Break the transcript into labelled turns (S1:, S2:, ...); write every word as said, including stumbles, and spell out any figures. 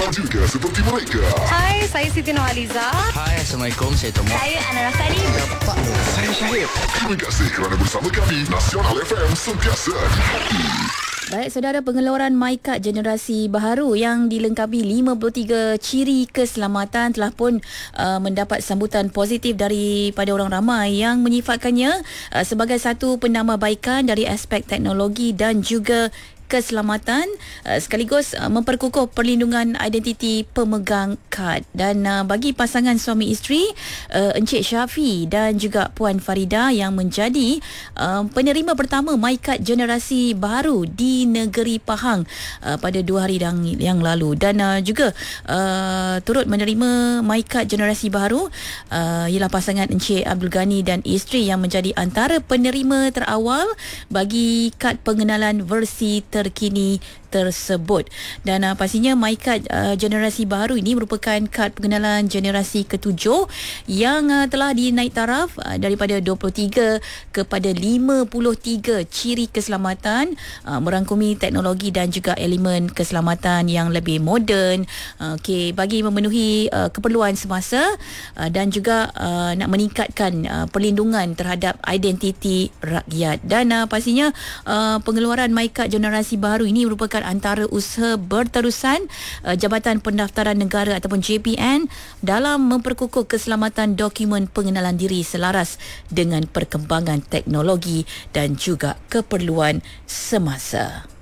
S1: dan juga seperti mereka.
S2: Hai, saya Siti Nurhaliza.
S3: Hai, Assalamualaikum. Saya Tomo.
S2: Saya Ana Rasani.
S1: Saya Syahid. Terima kasih kerana bersama kami. Nasional F M sentiasa di hati.
S4: Baik, saudara, pengeluaran MyKad generasi baharu yang dilengkapi lima puluh tiga ciri keselamatan telah pun uh, mendapat sambutan positif daripada orang ramai yang menyifatkannya uh, sebagai satu penambahbaikan dari aspek teknologi dan juga keselamatan, uh, sekaligus uh, memperkukuh perlindungan identiti pemegang kad. Dan uh, bagi pasangan suami isteri, uh, Encik Syafi dan juga Puan Farida yang menjadi uh, penerima pertama MyKad generasi baru di negeri Pahang uh, pada dua hari yang, yang lalu, dan uh, juga uh, turut menerima MyKad generasi baru uh, ialah pasangan Encik Abdul Ghani dan isteri yang menjadi antara penerima terawal bagi kad pengenalan versi terkini tersebut. Dan uh, pastinya MyKad uh, generasi baru ini merupakan kad pengenalan generasi ketujuh yang uh, telah dinaik taraf uh, daripada dua puluh tiga kepada lima puluh tiga ciri keselamatan, uh, merangkumi teknologi dan juga elemen keselamatan yang lebih moden, uh, okay, bagi memenuhi uh, keperluan semasa uh, dan juga uh, nak meningkatkan uh, perlindungan terhadap identiti rakyat. Dan uh, pastinya uh, pengeluaran MyKad generasi baru ini merupakan antara usaha berterusan uh, Jabatan Pendaftaran Negara ataupun J P N dalam memperkukuh keselamatan dokumen pengenalan diri selaras dengan perkembangan teknologi dan juga keperluan semasa.